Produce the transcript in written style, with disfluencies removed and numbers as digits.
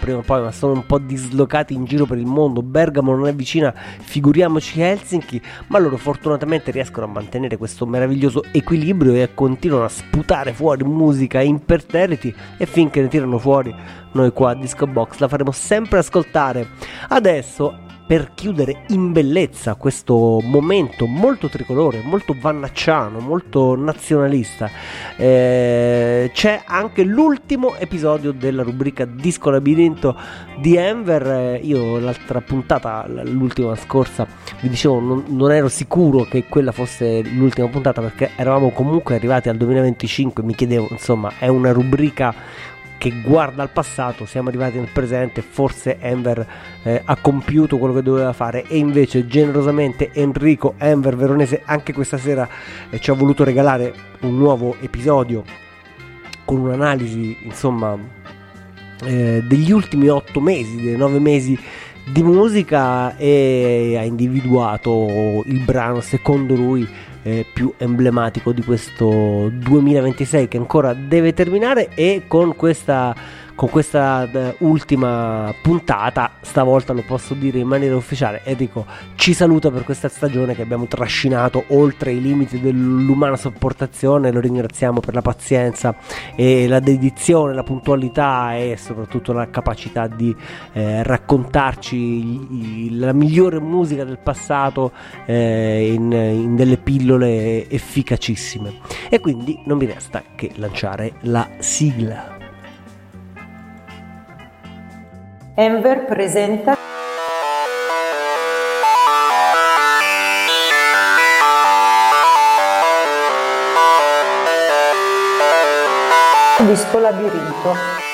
prima o poi, ma sono un po' dislocati in giro per il mondo. Bergamo non è vicina, figuriamoci Helsinki, ma loro fortunatamente riescono a mantenere questo meraviglioso equilibrio e continuano a sputare fuori musica imperterriti, e finché ne tirano fuori noi qua a Disco Box la faremo sempre ascoltare. Adesso, per chiudere in bellezza questo momento molto tricolore, molto vannacciano, molto nazionalista, c'è anche l'ultimo episodio della rubrica Disco Labirinto di Enver. Io l'altra puntata, l'ultima scorsa, vi dicevo non ero sicuro che quella fosse l'ultima puntata, perché eravamo comunque arrivati al 2025. Mi chiedevo, insomma, è una rubrica che guarda al passato, siamo arrivati nel presente, forse Enver ha compiuto quello che doveva fare, e invece generosamente Enrico Enver Veronese anche questa sera ci ha voluto regalare un nuovo episodio con un'analisi, insomma, degli ultimi 8 mesi, dei 9 mesi di musica, e ha individuato il brano secondo lui più emblematico di questo 2026 che ancora deve terminare. E con questa ultima puntata, stavolta lo posso dire in maniera ufficiale, Enrico ci saluta per questa stagione che abbiamo trascinato oltre i limiti dell'umana sopportazione. Lo ringraziamo per la pazienza e la dedizione, la puntualità e soprattutto la capacità di raccontarci la migliore musica del passato in delle pillole efficacissime. E quindi non mi resta che lanciare la sigla. Enver presenta Disco Labirinto.